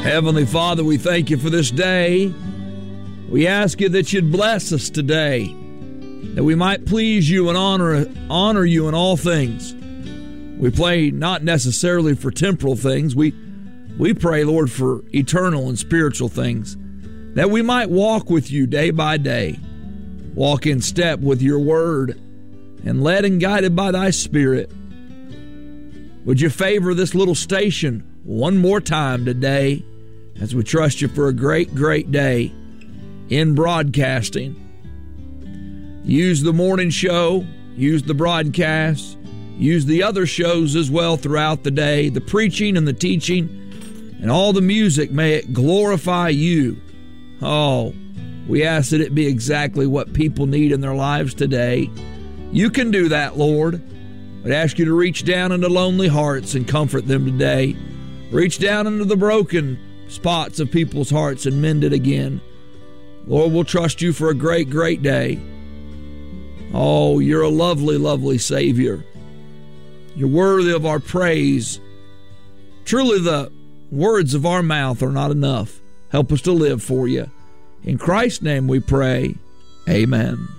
Heavenly Father, we thank you for this day. We ask you that you'd bless us today, that we might please you and honor you in all things. We pray not necessarily for temporal things. We pray, Lord, for eternal and spiritual things, that we might walk with you day by day, walk in step with your word, and led and guided by thy Spirit. Would you favor this little station one more time today as we trust you for a great, great day in broadcasting? Use the morning show, use the broadcast, use the other shows as well throughout the day, the preaching and the teaching, and all the music. May it glorify you. Oh, we ask that it be exactly what people need in their lives today. You can do that, Lord. I'd ask you to reach down into lonely hearts and comfort them today. Reach down into the broken spots of people's hearts and mend it again. Lord, we'll trust you for a great, great day. Oh, you're a lovely, lovely Savior. You're worthy of our praise. Truly, the words of our mouth are not enough. Help us to live for you. In Christ's name we pray. Amen.